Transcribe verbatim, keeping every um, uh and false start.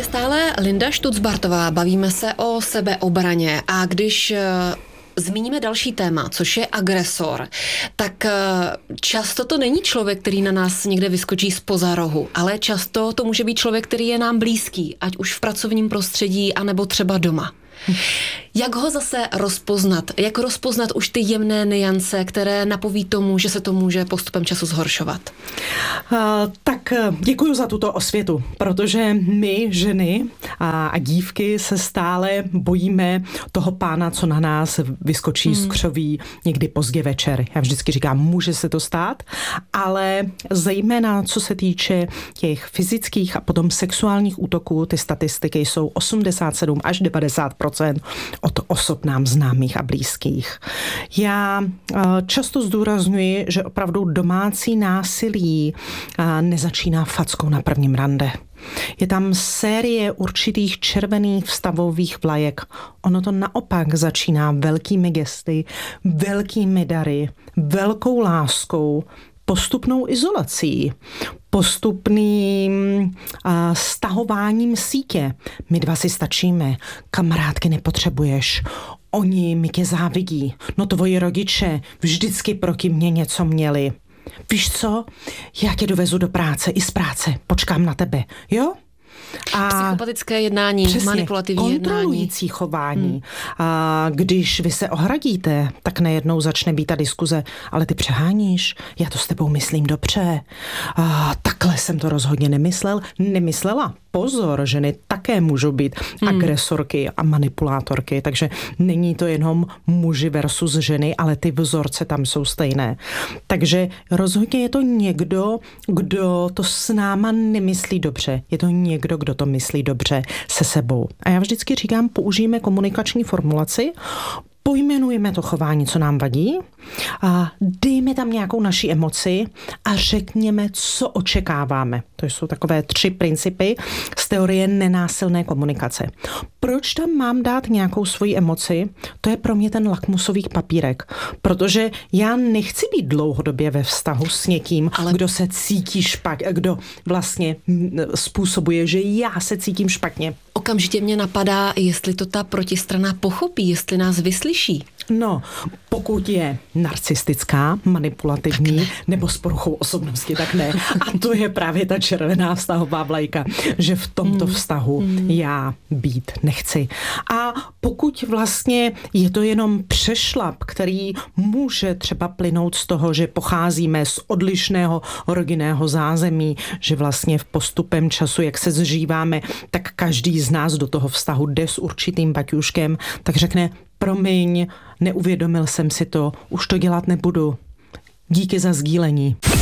stále Linda Štucbartová, bavíme se o sebeobraně a když zmíníme další téma, což je agresor, tak často to není člověk, který na nás někde vyskočí zpoza rohu, ale často to může být člověk, který je nám blízký, ať už v pracovním prostředí, anebo třeba doma. Jak ho zase rozpoznat? Jak rozpoznat už ty jemné nuance, které napoví tomu, že se to může postupem času zhoršovat? Uh, tak děkuji za tuto osvětu, protože my, ženy a, a dívky, se stále bojíme toho pána, co na nás vyskočí hmm. z křoví někdy pozdě večer. Já vždycky říkám, může se to stát, ale zejména co se týče těch fyzických a potom sexuálních útoků, ty statistiky jsou osmdesát sedm až devadesát procent od osob nám známých a blízkých. Já často zdůrazňuji, že opravdu domácí násilí nezačíná fackou na prvním rande. Je tam série určitých červených vztavových vlajek. Ono to naopak začíná velkými gesty, velkými dary, velkou láskou, postupnou izolací, postupným a, stahováním sítě. My dva si stačíme, kamarádky nepotřebuješ, oni mi tě závidí, no tvoji rodiče vždycky proti mě něco měli. Víš co, já tě dovezu do práce, i z práce, počkám na tebe, jo? A psychopatické jednání, přesně, manipulativní jednání. Kontrolující chování. Hmm. A když vy se ohradíte, tak najednou začne být ta diskuze, ale ty přeháníš, já to s tebou myslím dobře. A takhle jsem to rozhodně nemyslel. Nemyslela. Pozor, ženy také můžou být hmm. agresorky a manipulátorky, takže není to jenom muži versus ženy, ale ty vzorce tam jsou stejné. Takže rozhodně je to někdo, kdo to s náma nemyslí dobře. Je to někdo, kdo to myslí dobře se sebou. A já vždycky říkám, použijeme komunikační formulaci, pojmenujeme to chování, co nám vadí, a dejme tam nějakou naši emoci a řekněme, co očekáváme. To jsou takové tři principy z teorie nenásilné komunikace. Proč tam mám dát nějakou svoji emoci? To je pro mě ten lakmusový papírek, protože já nechci být dlouhodobě ve vztahu s někým, ale kdo se cítí špatně, kdo vlastně způsobuje, že já se cítím špatně. Okamžitě mě napadá, jestli to ta protistrana pochopí, jestli nás vyslyší. No, pokud je narcistická, manipulativní nebo s poruchou osobnosti, tak ne. A to je právě ta červená vztahová vlajka, že v tomto mm. vztahu mm. já být nechci. A pokud vlastně je to jenom přešlap, který může třeba plynout z toho, že pocházíme z odlišného rodinného zázemí, že vlastně v postupem času, jak se zžíváme, tak každý z nás do toho vztahu jde s určitým baťuškem, tak řekne, promiň, neuvědomil jsem si to, už to dělat nebudu. Díky za sdílení.